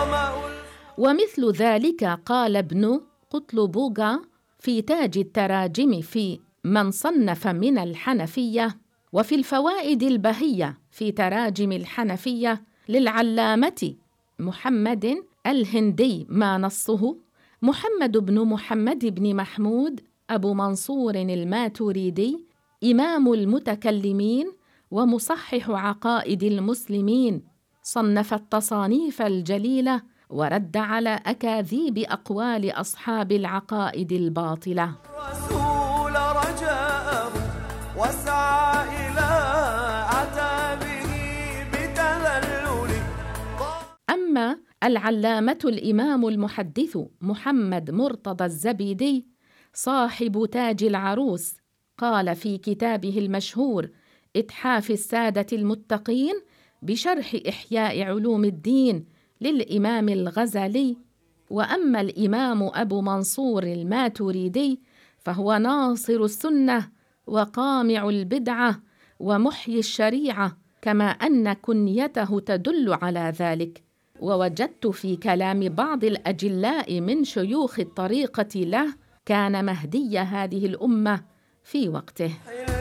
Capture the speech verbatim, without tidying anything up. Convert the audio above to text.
ومثل ذلك قال ابن قطلبوغا في تاج التراجم في من صنف من الحنفية، وفي الفوائد البهية في تراجم الحنفية للعلامة محمد الهندي ما نصه: محمد بن محمد بن محمود أبو منصور الماتريدي إمام المتكلمين ومصحح عقائد المسلمين، صنف التصانيف الجليلة ورد على أكاذيب أقوال أصحاب العقائد الباطلة. رسول رجاءه وسعى إلى عتابه بتذلل. أما العلامة الإمام المحدث محمد مرتضى الزبيدي صاحب تاج العروس قال في كتابه المشهور إتحاف السادة المتقين بشرح إحياء علوم الدين للإمام الغزالي: وأما الإمام أبو منصور الماتريدي فهو ناصر السنة وقامع البدعة ومحيي الشريعة، كما أن كنيته تدل على ذلك. ووجدت في كلام بعض الأجلاء من شيوخ الطريقة له كان مهدي هذه الأمة في وقته.